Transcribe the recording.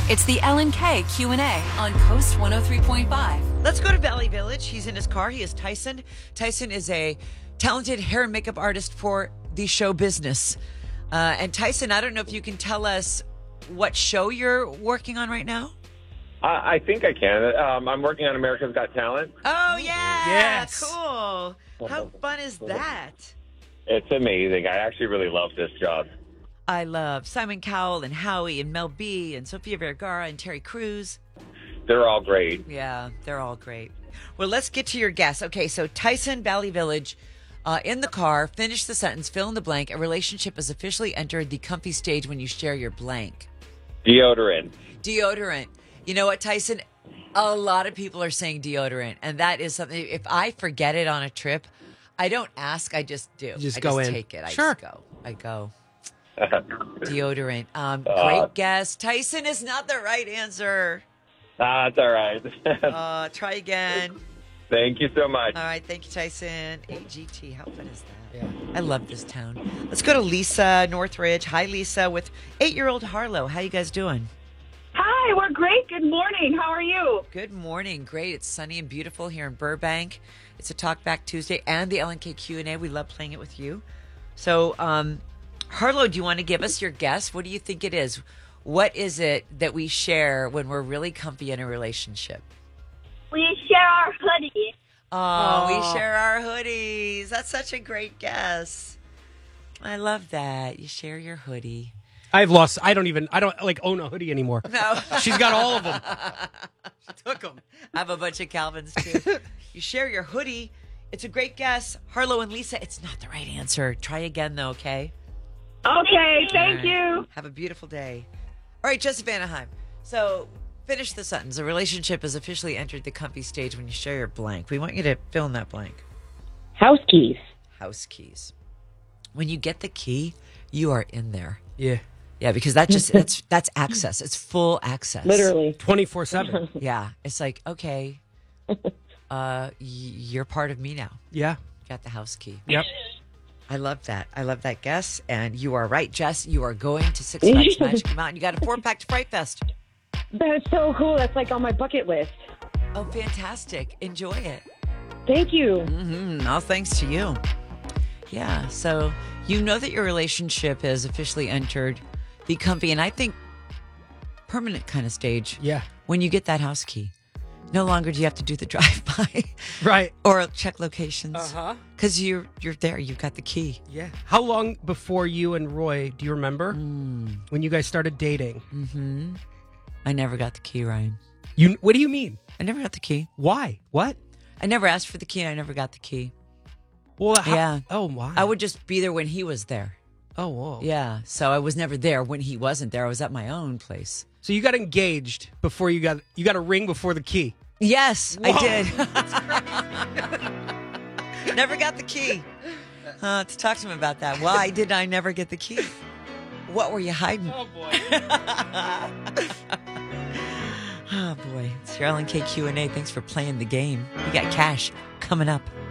It's the Ellen K Q&A on Coast 103.5. Let's go to Valley Village. He's in his car. He is Tyson. Tyson is a talented hair and makeup artist for the show business. And Tyson, I don't know if you can tell us what show you're working on right now. I think I can. I'm working on America's Got Talent. Oh, yeah. Yes. Cool. How fun is that? It's amazing. I actually really love this job. I love Simon Cowell and Howie and Mel B and Sofia Vergara and Terry Crews. They're all great. Yeah, they're all great. Well, let's get to your guess. Okay, so Tyson, Valley Village, in the car, finish the sentence, fill in the blank. A relationship has officially entered the comfy stage when you share your blank. Deodorant. Deodorant. You know what, Tyson? A lot of people are saying deodorant, and that is something, if I forget it on a trip, I don't ask, I just do. Just I go just in. take it. I Sure. just go. I go. Deodorant. Great guess. Tyson is not the right answer. That's all right. Try again. Thank you so much. All right. Thank you, Tyson. AGT. How fun is that? Yeah. I love this town. Let's go to Lisa, Northridge. Hi, Lisa, with 8-year-old Harlow. How you guys doing? Hi, we're great. Good morning. How are you? Good morning. Great. It's sunny and beautiful here in Burbank. It's a Talk Back Tuesday and the LNK Q&A. We love playing it with you. So, Harlow, do you want to give us your guess? What do you think it is? What is it that we share when we're really comfy in a relationship? We share our hoodie. Oh, we share our hoodies. That's such a great guess. I love that. You share your hoodie. I don't own a hoodie anymore. No. She's got all of them. She took them. I have a bunch of Calvins, too. You share your hoodie. It's a great guess. Harlow and Lisa, it's not the right answer. Try again, though, okay? Okay, thank you. Have a beautiful day. All right, Joseph Anaheim. So finish the sentence. A relationship has officially entered the comfy stage when you share your blank. We want you to fill in that blank. House keys. House keys. When you get the key, you are in there. Yeah. Yeah, because that's access. It's full access. Literally. 24/7. Yeah. It's like, okay, you're part of me now. Yeah. Got the house key. Yep. I love that. I love that guess. And you are right, Jess. You are going to Six Flags Magic Mountain. You got a 4-pack to Fright Fest. That's so cool. That's like on my bucket list. Oh, fantastic. Enjoy it. Thank you. All thanks to you. Yeah. So you know that your relationship has officially entered the comfy, and I think permanent kind of stage. Yeah. When you get that house key. No longer do you have to do the drive-by. Right. Or check locations. Uh-huh. Because you're there. You've got the key. Yeah. How long before you and Roy, do you remember? When you guys started dating? Mm-hmm. I never got the key, Ryan. What do you mean? I never got the key. Why? What? I never asked for the key and I never got the key. Well, yeah. Oh, why? I would just be there when he was there. Oh, whoa. Yeah. So I was never there when he wasn't there. I was at my own place. So you got engaged before you got a ring before the key. Yes, Whoa. I did. Never got the key. To talk to him about that. Why did I never get the key? What were you hiding? Oh, boy. Oh, boy. It's your LNK Q&A. Thanks for playing the game. We got cash coming up.